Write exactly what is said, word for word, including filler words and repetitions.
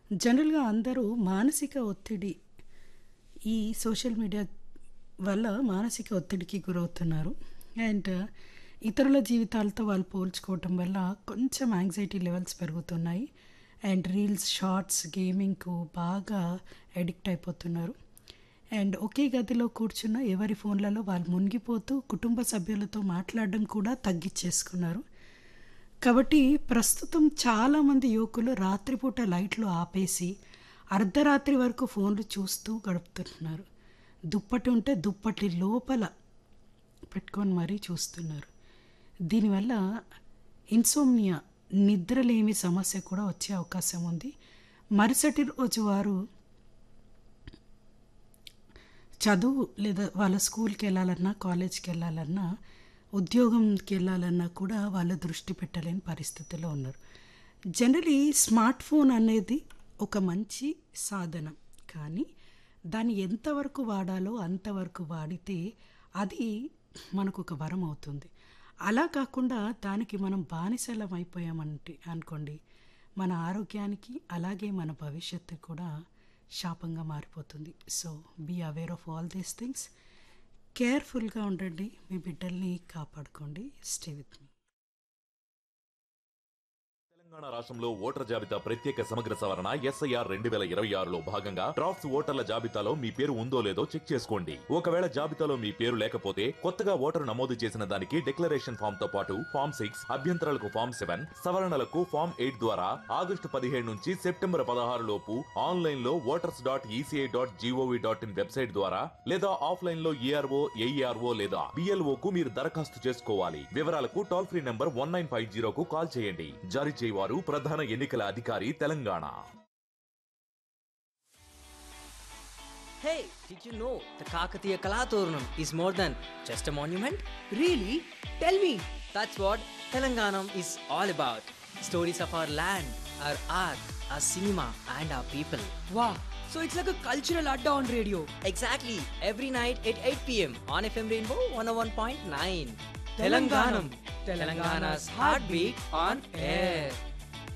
జనరల్‌గా అందరూ మానసిక ఒత్తిడి ఈ సోషల్ మీడియా వల్ల మానసిక ఒత్తిడికి గురవుతున్నారు. అండ్ ఇతరుల జీవితాలతో వాళ్ళు పోల్చుకోవటం వల్ల కొంచెం యాంగ్జైటీ లెవెల్స్ పెరుగుతున్నాయి. అండ్ రీల్స్, షార్ట్స్, గేమింగ్‌కు బాగా అడిక్ట్ అయిపోతున్నారు. అండ్ ఒకే గదిలో కూర్చున్న ఎవరి ఫోన్లలో వాళ్ళు మునిగిపోతూ కుటుంబ సభ్యులతో మాట్లాడడం కూడా తగ్గిచ్చేసుకున్నారు. కాబట్టి ప్రస్తుతం చాలామంది యువకులు రాత్రిపూట లైట్లు ఆపేసి అర్ధరాత్రి వరకు ఫోన్లు చూస్తూ గడుపుతున్నారు. దుప్పటి ఉంటే దుప్పటి లోపల పెట్టుకొని మరీ చూస్తున్నారు. దీనివల్ల ఇన్సోమ్నియా, నిద్రలేమి సమస్య కూడా వచ్చే అవకాశం ఉంది. మరుసటి రోజు వారు చదువు లేదా వాళ్ళ స్కూల్కి వెళ్ళాలన్నా, కాలేజ్కి వెళ్ళాలన్నా, ఉద్యోగంకి వెళ్ళాలన్నా కూడా వాళ్ళు దృష్టి పెట్టలేని పరిస్థితిలో ఉన్నారు. జనరలీ స్మార్ట్ ఫోన్ అనేది ఒక మంచి సాధనం, కానీ దాన్ని ఎంతవరకు వాడాలో అంతవరకు వాడితే అది మనకు ఒక వరం అవుతుంది. అలా కాకుండా దానికి మనం బానిసలం అయిపోయామంటే అనుకోండి, మన ఆరోగ్యానికి అలాగే మన భవిష్యత్తు కూడా శాపంగా మారిపోతుంది. So be aware of all these things. కేర్ఫుల్గా ఉండండి, మీ బిడ్డల్ని కాపాడుకోండి. Stay with me. తెలంగాణ రాష్ట్రంలో ఓటర్ జాబితా ప్రత్యేక సమగ్ర సవరణ ఎస్ఐఆర్ రెండు వేల ఇరవై ఆరులో భాగంగా డ్రాఫ్ట్స్ ఓటర్ల జాబితాలో మీ పేరు ఉందో లేదో చెక్ చేసుకోండి. ఒకవేళ జాబితాలో మీ పేరు లేకపోతే కొత్తగా ఓటరు నమోదు చేసిన దానికి డిక్లరేషన్ ఫామ్ తో పాటు ఫామ్ సిక్స్, అభ్యంతరాలకు ఫామ్ సెవెన్, సవరణలకు ఫామ్ ఎయిట్ ద్వారా ఆగస్టు పదిహేడు నుంచి సెప్టెంబర్ పదహారు లోపు ఆన్లైన్ లో voters dot ECI dot GOV dot in website ద్వారా లేదా ఆఫ్లైన్ లో ఏఆర్ఓ, ఏఈఆర్ఓ లేదా బిఎల్ఓ కు మీరు దరఖాస్తు చేసుకోవాలి. వివరాలకు toll free number one nine five జీరోకు call చేయండి. జారీ చేయవారు ప్రధాన ఎన్నికల అధికారి Telangana. Hey, did you know the Kakatiya Kalatooranam is more than just a monument? Really? Tell me. That's what Telanganam is all about. Stories of our land, our art, our cinema and our people. Wow. So it's like a cultural adda on radio. Exactly. Every night at eight p.m. on F M Rainbow one oh one point nine. Telanganam. Telangana's heartbeat on air.